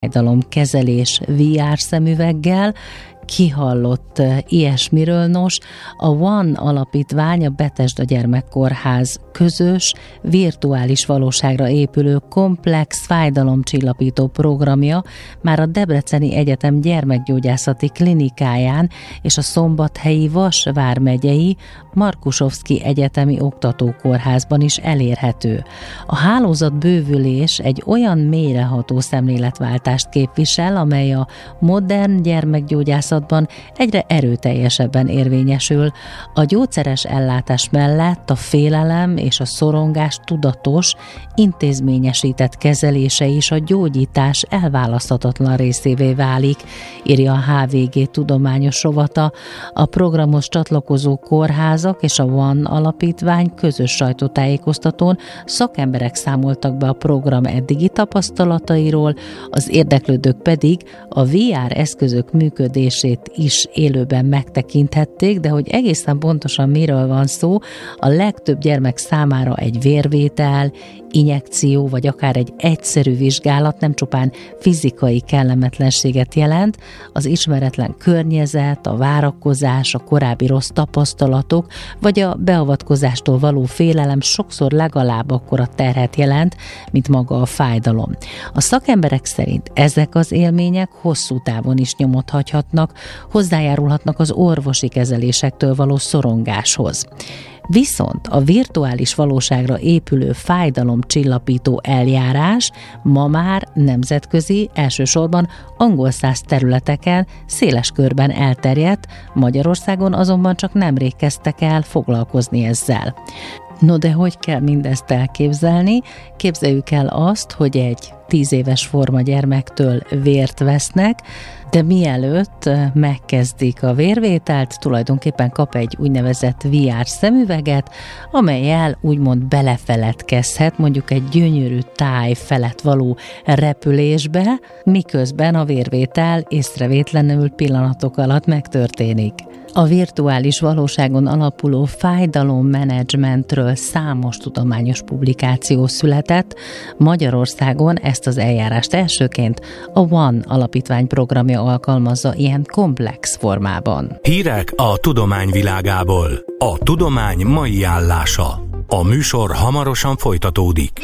fájdalomkezelés VR szemüveggel. Kihallott ilyesmiről? Nos, a One alapítvány, a Bethesda Gyermekkórház közös, virtuális valóságra épülő komplex fájdalomcsillapító programja már a Debreceni Egyetem gyermekgyógyászati klinikáján és a Szombathelyi Vas vármegyei Markusovszky Egyetemi Oktatókórházban is elérhető. A hálózat bővülés egy olyan mélyreható szemléletváltást képvisel, amely a modern gyermekgyógyászatban egyre erőteljesebben érvényesül. A gyógyszeres ellátás mellett a félelem és a szorongás tudatos, intézményesített kezelése is a gyógyítás elválaszthatatlan részévé válik, írja a HVG tudományos rovata. A programhoz csatlakozó kórházak és a One alapítvány közös sajtótájékoztatón szakemberek számoltak be a program eddigi tapasztalatairól, az érdeklődők pedig a VR eszközök működését is élőben megtekinthették, de hogy egészen pontosan miről van szó, a legtöbb gyermek számára egy vérvétel, injekció vagy akár egy egyszerű vizsgálat nem csupán fizikai kellemetlenséget jelent, az ismeretlen környezet, a várakozás, a korábbi rossz tapasztalatok vagy a beavatkozástól való félelem sokszor legalább akkora terhet jelent, mint maga a fájdalom. A szakemberek szerint ezek az élmények hosszú távon is nyomot hagyhatnak, hozzájárulhatnak az orvosi kezelésektől való szorongáshoz. Viszont a virtuális valóságra épülő fájdalomcsillapító eljárás ma már nemzetközi, elsősorban angol száz területeken széles körben elterjedt, Magyarországon azonban csak nemrég kezdtek el foglalkozni ezzel. No de hogy kell mindezt elképzelni? Képzeljük el azt, hogy egy 10 éves forma gyermektől vért vesznek, de mielőtt megkezdik a vérvételt, tulajdonképpen kap egy úgynevezett VR szemüveget, amellyel úgymond belefeledkezhet mondjuk egy gyönyörű táj felett való repülésbe, miközben a vérvétel észrevétlenül pillanatok alatt megtörténik. A virtuális valóságon alapuló fájdalommenedzsmentről számos tudományos publikáció született. Magyarországon ezt az eljárást elsőként a One alapítvány programja alkalmazza ilyen komplex formában. Hírek a tudomány világából. A tudomány mai állása. A műsor hamarosan folytatódik.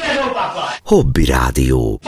Hobby Rádió.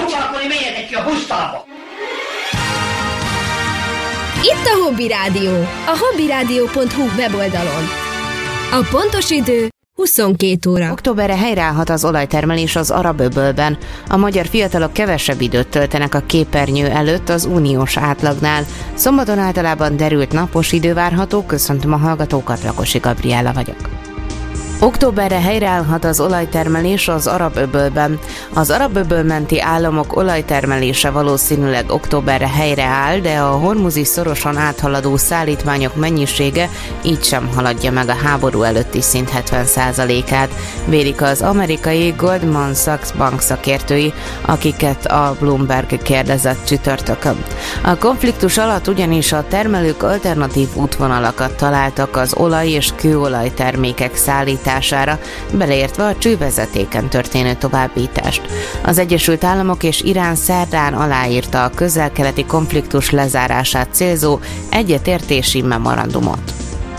Itt a Hobby Rádió, a hobbyradio.hu weboldalon. A pontos idő 22 óra. Októberre helyreállhat az olajtermelés az Arab-öbölben. A magyar fiatalok kevesebb időt töltenek a képernyő előtt az uniós átlagnál. Szombaton általában derült napos idő várható. Köszöntöm a hallgatókat, Rakosi Gabriella vagyok. Októberre helyreállhat az olajtermelés az Arab-öbölben. Az Arab-öböl menti államok olajtermelése valószínűleg októberre helyreáll, de a hormuzi szoroson áthaladó szállítmányok mennyisége így sem haladja meg a háború előtti szint 70%-át, vélik az amerikai Goldman Sachs bank szakértői, akiket a Bloomberg kérdezett csütörtökön. A konfliktus alatt ugyanis a termelők alternatív útvonalakat találtak az olaj- és kőolaj termékek szállítására, beleértve a csővezetéken történő továbbítást. Az Egyesült Államok és Irán szerdán aláírta a közel-keleti konfliktus lezárását célzó egyetértési memorandumot.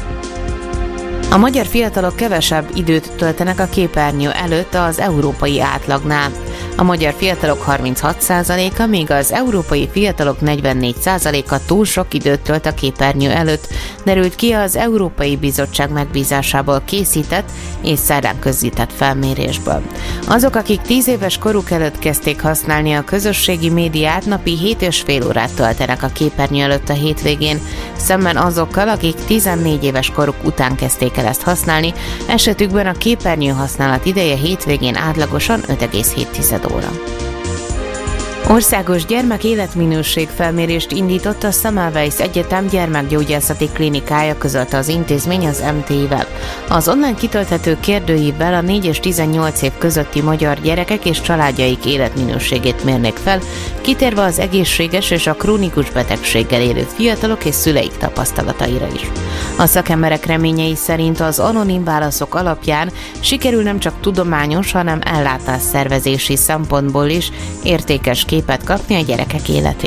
A magyar fiatalok kevesebb időt töltenek a képernyő előtt az európai átlagnál. A magyar fiatalok 36%-a, míg az európai fiatalok 44%-a túl sok időt tölt a képernyő előtt, derült ki az Európai Bizottság megbízásából készített és szerdán közzétett felmérésből. Azok, akik 10 éves koruk előtt kezdték használni a közösségi médiát, napi 7,5 órát töltenek a képernyő előtt a hétvégén, szemben azokkal, akik 14 éves koruk után kezdték el ezt használni, esetükben a képernyő használat ideje hétvégén átlagosan 5,7 óra. Országos gyermek életminőség felmérést indított a Semmelweis Egyetem gyermekgyógyászati klinikája, közölte az intézmény az MT-vel. Az online kitölthető kérdőívvel a 4 és 18 év közötti magyar gyerekek és családjaik életminőségét mérnék fel, kitérve az egészséges és a krónikus betegséggel élő fiatalok és szüleik tapasztalataira is. A szakemberek reményei szerint az anonim válaszok alapján sikerül nem csak tudományos, hanem ellátásszervezési szempontból is értékes képet kapni a gyerekek életéről.